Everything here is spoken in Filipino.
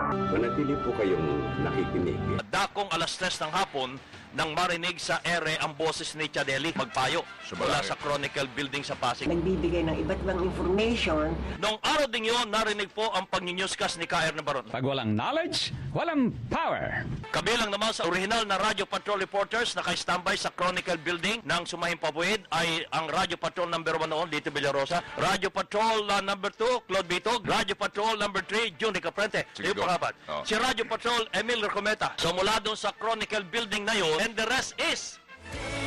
Manatili po kayong nakikinig. Dakong alas 3 ng hapon nang marinig sa ere ang boses ni Chadeli magpayo mula sa Chronicle Building sa Pasig. Nagbibigay ng iba't ibang information. Noong araw din yun, narinig po ang pag-newscast ni K.R. Navarone. Pag walang knowledge, walang power. Kabilang naman sa original na Radio Patrol reporters na naka-standby sa Chronicle Building ng Sumahing Pabuid ay ang Radio Patrol number 1 noon, Lito Villarosa, Radio Patrol number 2, Claude Bitog, Radio Patrol number 3, Juni Caprente. Yung pangapat. Si Radio Patrol, Emil Recometa. So mula doon sa Chronicle Building na yun, and the rest is